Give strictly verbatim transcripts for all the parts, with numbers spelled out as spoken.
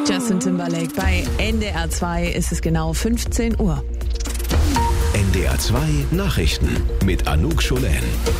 Justin Timberlake bei N D R zwei ist es genau fünfzehn Uhr. N D R zwei Nachrichten mit Anouk Scholen.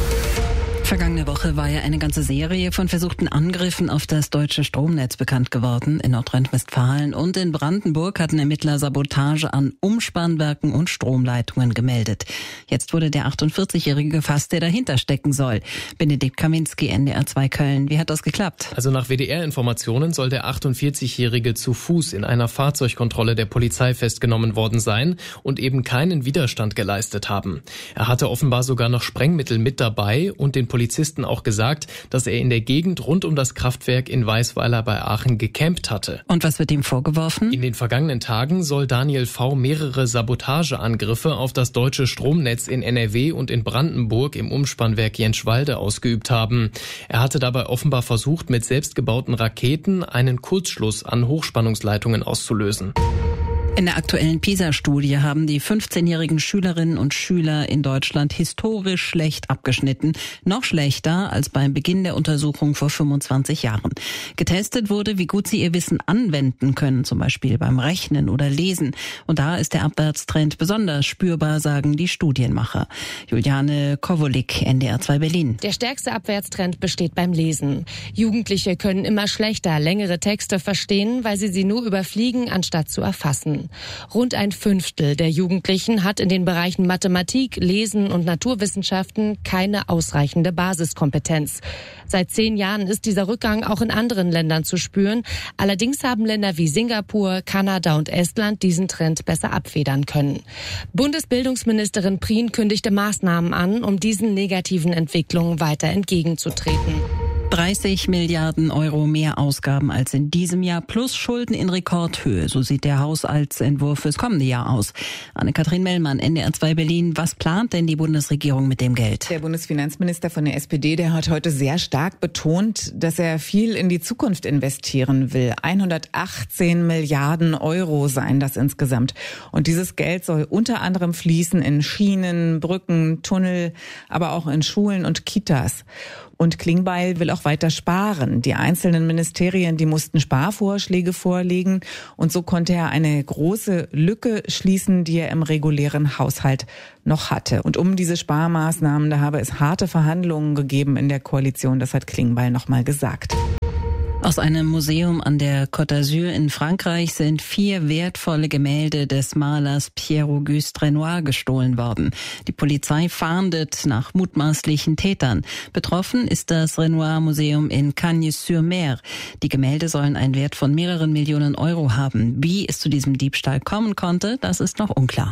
Vergangene Woche war ja eine ganze Serie von versuchten Angriffen auf das deutsche Stromnetz bekannt geworden. In Nordrhein-Westfalen und in Brandenburg hatten Ermittler Sabotage an Umspannwerken und Stromleitungen gemeldet. Jetzt wurde der achtundvierzigjährige gefasst, der dahinter stecken soll. Benedikt Kaminski, N D R zwei Köln. Wie hat das geklappt? Also nach W D R-Informationen soll der achtundvierzigjährige zu Fuß in einer Fahrzeugkontrolle der Polizei festgenommen worden sein und eben keinen Widerstand geleistet haben. Er hatte offenbar sogar noch Sprengmittel mit dabei und den Polizisten auch gesagt, dass er in der Gegend rund um das Kraftwerk in Weißweiler bei Aachen gecampt hatte. Und was wird ihm vorgeworfen? In den vergangenen Tagen soll Daniel V. mehrere Sabotageangriffe auf das deutsche Stromnetz in N R W und in Brandenburg im Umspannwerk Jenschwalde ausgeübt haben. Er hatte dabei offenbar versucht, mit selbstgebauten Raketen einen Kurzschluss an Hochspannungsleitungen auszulösen. In der aktuellen PISA-Studie haben die fünfzehnjährigen Schülerinnen und Schüler in Deutschland historisch schlecht abgeschnitten. Noch schlechter als beim Beginn der Untersuchung vor fünfundzwanzig Jahren. Getestet wurde, wie gut sie ihr Wissen anwenden können, zum Beispiel beim Rechnen oder Lesen. Und da ist der Abwärtstrend besonders spürbar, sagen die Studienmacher. Juliane Kowolik, N D R zwei Berlin. Der stärkste Abwärtstrend besteht beim Lesen. Jugendliche können immer schlechter längere Texte verstehen, weil sie sie nur überfliegen, anstatt zu erfassen. Rund ein Fünftel der Jugendlichen hat in den Bereichen Mathematik, Lesen und Naturwissenschaften keine ausreichende Basiskompetenz. Seit zehn Jahren ist dieser Rückgang auch in anderen Ländern zu spüren. Allerdings haben Länder wie Singapur, Kanada und Estland diesen Trend besser abfedern können. Bundesbildungsministerin Prien kündigte Maßnahmen an, um diesen negativen Entwicklungen weiter entgegenzutreten. dreißig Milliarden Euro mehr Ausgaben als in diesem Jahr plus Schulden in Rekordhöhe. So sieht der Haushaltsentwurf fürs kommende Jahr aus. Anne-Kathrin Mellmann, N D R zwei Berlin. Was plant denn die Bundesregierung mit dem Geld? Der Bundesfinanzminister von der S P D, der hat heute sehr stark betont, dass er viel in die Zukunft investieren will. hundertachtzehn Milliarden Euro seien das insgesamt. Und dieses Geld soll unter anderem fließen in Schienen, Brücken, Tunnel, aber auch in Schulen und Kitas. Und Klingbeil will auch weiter sparen. Die einzelnen Ministerien, die mussten Sparvorschläge vorlegen. Und so konnte er eine große Lücke schließen, die er im regulären Haushalt noch hatte. Und um diese Sparmaßnahmen, da habe es harte Verhandlungen gegeben in der Koalition. Das hat Klingbeil nochmal gesagt. Aus einem Museum an der Côte d'Azur in Frankreich sind vier wertvolle Gemälde des Malers Pierre-Auguste Renoir gestohlen worden. Die Polizei fahndet nach mutmaßlichen Tätern. Betroffen ist das Renoir-Museum in Cagnes-sur-Mer. Die Gemälde sollen einen Wert von mehreren Millionen Euro haben. Wie es zu diesem Diebstahl kommen konnte, das ist noch unklar.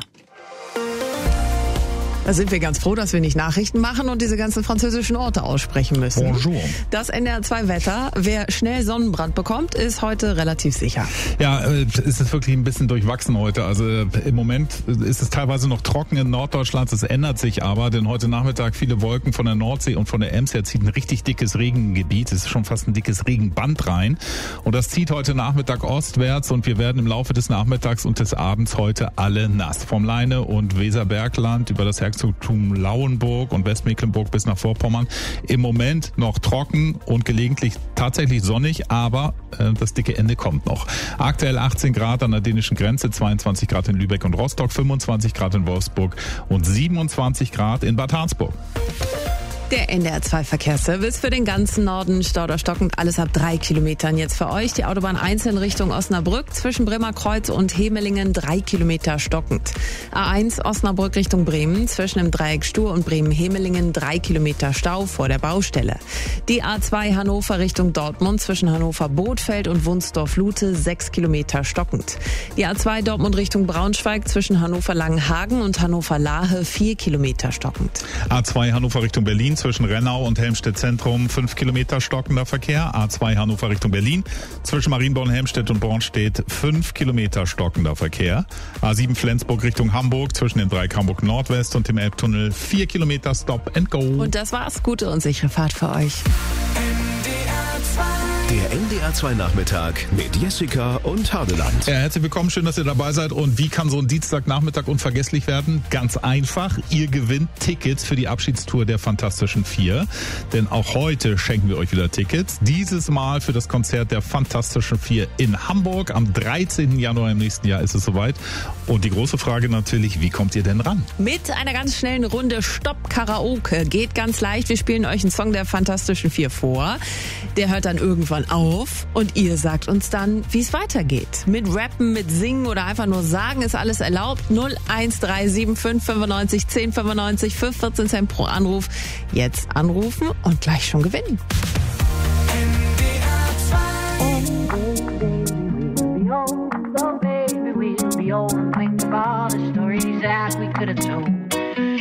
Da sind wir ganz froh, dass wir nicht Nachrichten machen und diese ganzen französischen Orte aussprechen müssen. Bonjour. Das N D R zwei Wetter. Wer schnell Sonnenbrand bekommt, ist heute relativ sicher. Ja, es ist wirklich ein bisschen durchwachsen heute. Also im Moment ist es teilweise noch trocken in Norddeutschland. Es ändert sich aber, denn heute Nachmittag viele Wolken von der Nordsee und von der Ems her zieht ein richtig dickes Regengebiet. Es ist schon fast ein dickes Regenband rein. Und das zieht heute Nachmittag ostwärts und wir werden im Laufe des Nachmittags und des Abends heute alle nass. Vom Leine und Weserbergland über das Herzogtum Lauenburg und Westmecklenburg bis nach Vorpommern. Im Moment noch trocken und gelegentlich tatsächlich sonnig, aber äh, das dicke Ende kommt noch. Aktuell achtzehn Grad an der dänischen Grenze, zweiundzwanzig Grad in Lübeck und Rostock, fünfundzwanzig Grad in Wolfsburg und siebenundzwanzig Grad in Bad Harzburg. Der N D R zwei Verkehrsservice für den ganzen Norden, stauderstockend, alles ab drei Kilometern. Jetzt für euch die Autobahn eins in Richtung Osnabrück, zwischen Bremerkreuz und Hemelingen drei Kilometer stockend. A eins Osnabrück Richtung Bremen, zwischen dem Dreieck Stur und Bremen-Hemelingen drei Kilometer Stau vor der Baustelle. Die A zwei Hannover Richtung Dortmund, zwischen Hannover-Bothfeld und Wunsdorf-Lute sechs Kilometer stockend. Die A zwei Dortmund Richtung Braunschweig, zwischen Hannover-Langenhagen und Hannover-Lahe vier Kilometer stockend. A zwei Hannover Richtung Berlin, zwischen Rennau und Helmstedt Zentrum fünf Kilometer stockender Verkehr. A zwei Hannover Richtung Berlin, zwischen Marienborn, Helmstedt und Bornstedt fünf Kilometer stockender Verkehr. A sieben Flensburg Richtung Hamburg, zwischen dem Dreieck Hamburg Nordwest und dem Elbtunnel vier Kilometer Stop and Go. Und das war's. Gute und sichere Fahrt für euch. Der Der N D R zwei Nachmittag mit Jessica und Hardeland. Ja, herzlich willkommen, schön, dass ihr dabei seid. Und wie kann so ein Dienstagnachmittag unvergesslich werden? Ganz einfach, ihr gewinnt Tickets für die Abschiedstour der Fantastischen Vier. Denn auch heute schenken wir euch wieder Tickets. Dieses Mal für das Konzert der Fantastischen Vier in Hamburg. Am dreizehnten Januar im nächsten Jahr ist es soweit. Und die große Frage natürlich, wie kommt ihr denn ran? Mit einer ganz schnellen Runde Stopp Karaoke. Geht ganz leicht. Wir spielen euch einen Song der Fantastischen Vier vor. Der hört dann irgendwann auf und ihr sagt uns dann, wie es weitergeht. Mit Rappen, mit Singen oder einfach nur sagen ist alles erlaubt. null eins drei sieben fünf fünfundneunzig zehn fünfundneunzig für vierzehn Cent pro Anruf. Jetzt anrufen und gleich schon gewinnen.